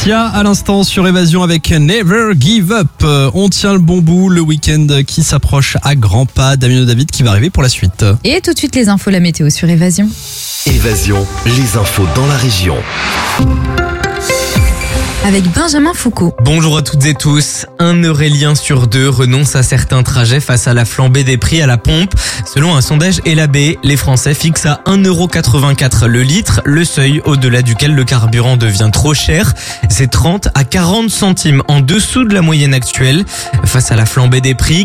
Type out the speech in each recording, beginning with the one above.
Sia à l'instant sur Évasion avec Never Give Up. On tient le bon bout, le week-end qui s'approche à grands pas. Damien David qui va arriver pour la suite. Et tout de suite les infos, la météo sur Évasion. Évasion, les infos dans la région. Avec Benjamin Foucault. Bonjour à toutes et tous. Un Eurélien sur deux renonce à certains trajets face à la flambée des prix à la pompe. Selon un sondage Elabé, les Français fixent à 1,84€ le litre, le seuil au-delà duquel le carburant devient trop cher. C'est 30 à 40 centimes en dessous de la moyenne actuelle. Face à la flambée des prix,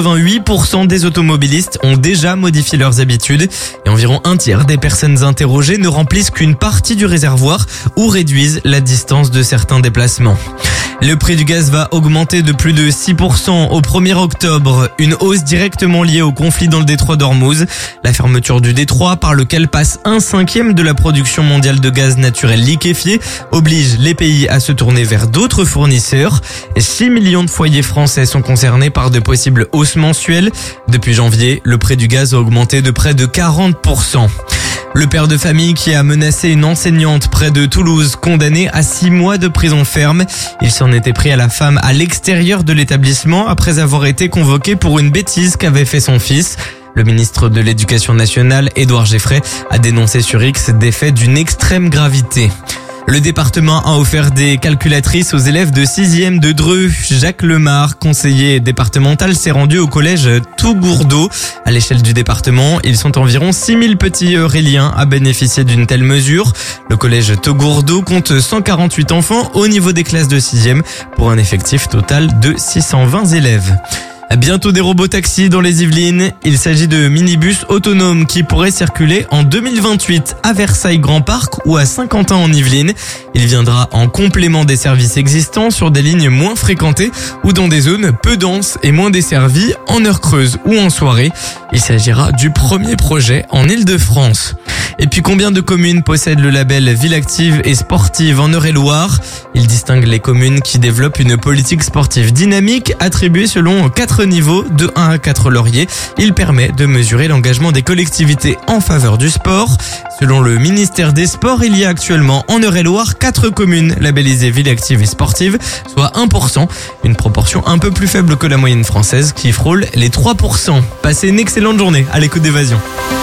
88% des automobilistes ont déjà modifié leurs habitudes et environ un tiers des personnes interrogées ne remplissent qu'une partie du réservoir ou réduisent la distance de certains déplacements. Le prix du gaz va augmenter de plus de 6% au 1er octobre, une hausse directement liée au conflit dans le détroit d'Ormuz. La fermeture du détroit, par lequel passe 1/5 de la production mondiale de gaz naturel liquéfié, oblige les pays à se tourner vers d'autres fournisseurs. 6 millions de foyers français sont concernés par de possibles hausses mensuelles. Depuis janvier, le prix du gaz a augmenté de près de 40%. Le père de famille qui a menacé une enseignante près de Toulouse, condamné à 6 mois de prison ferme. Il s'en était pris à la femme à l'extérieur de l'établissement après avoir été convoqué pour une bêtise qu'avait fait son fils. Le ministre de l'Éducation nationale, Édouard Geffray, a dénoncé sur X des faits d'une extrême gravité. Le département a offert des calculatrices aux élèves de 6e de Dreux. Jacques Lemar, conseiller départemental, s'est rendu au collège Tougourdeau. À l'échelle du département, ils sont environ 6000 petits euréliens à bénéficier d'une telle mesure. Le collège Tougourdeau compte 148 enfants au niveau des classes de 6e pour un effectif total de 620 élèves. Bientôt des robots taxis dans les Yvelines. Il s'agit de minibus autonomes qui pourraient circuler en 2028 à Versailles Grand Parc ou à Saint-Quentin en Yvelines. Il viendra en complément des services existants sur des lignes moins fréquentées ou dans des zones peu denses et moins desservies en heure creuse ou en soirée. Il s'agira du premier projet en Île-de-France. Et puis combien de communes possèdent le label Ville Active et Sportive en Eure-et-Loire? Il distingue les communes qui développent une politique sportive dynamique attribuée selon 4 niveaux de 1 à 4 lauriers. Il permet de mesurer l'engagement des collectivités en faveur du sport. Selon le ministère des Sports, il y a actuellement en Eure-et-Loire 4 communes labellisées Ville Active et Sportive, soit 1%, une proportion un peu plus faible que la moyenne française qui frôle les 3%. Passez une excellente journée à l'écoute d'Évasion.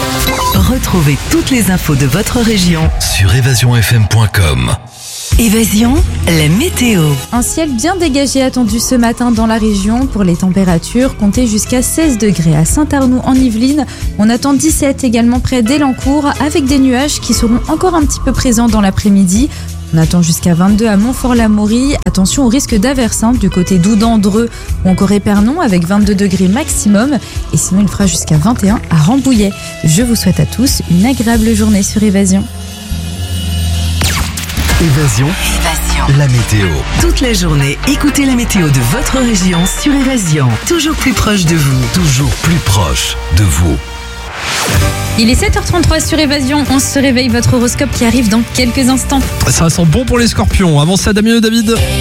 Retrouvez toutes les infos de votre région Sur évasionfm.com. Évasion, la météo. Un ciel bien dégagé attendu ce matin dans la région. Pour les températures, comptez jusqu'à 16 degrés à Saint-Arnoux en Yvelines. On attend 17 également près d'Elancourt avec des nuages qui seront encore un petit peu présents dans l'après-midi. On attend jusqu'à 22 à Montfort-l'Amaury. Attention au risque d'averse du côté d'Oudan, Dreux ou encore Épernon avec 22 degrés maximum. Et sinon, il fera jusqu'à 21 à Rambouillet. Je vous souhaite à tous une agréable journée sur Évasion. Évasion, la météo. Toute la journée, écoutez la météo de votre région sur Évasion. Toujours plus proche de vous. Toujours plus proche de vous. Il est 7h33 sur Évasion. On se réveille, votre horoscope qui arrive dans quelques instants. Ça sent bon pour les scorpions. Avant ça, Damien David.